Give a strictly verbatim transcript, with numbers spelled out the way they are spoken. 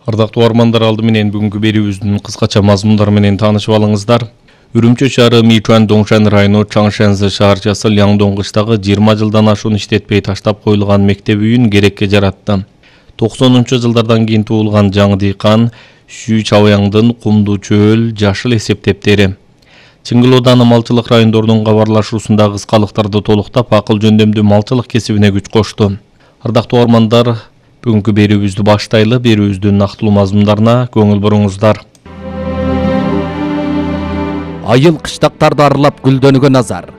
Ардактуу угармандар, алды менен бүгүнкү берүүбүздүн кыскача мазмундары менен таанышып алыңыздар. Үрүмчү шаары Мичуан Доңшан району Чаңшэнзы шаарчасы Ляңдоң кыштагы жыйырма жылдан ашуун иштетпей таштап коюлган мектеп үйүн керекке жаратты. токсонунчу жылдардан кийин туулган жаңы дыйкан Шүй Чабаяңдын кумду чөөл жашыл эсептептери. Чыңгыл ооданы малчылык райондорунун кабарлашуусунда кыскалыктарды толуктап, акыл жөндөмдүү малчылык кесибине күч кошту. Ардактуу угармандар, бүгүнкү берүүбүздү баштайлы. Берүүбүздүн нактылуу мазмундарына көңүл буруңуздар. Айыл кыштактарды аралап гүлдөнгөн Назар.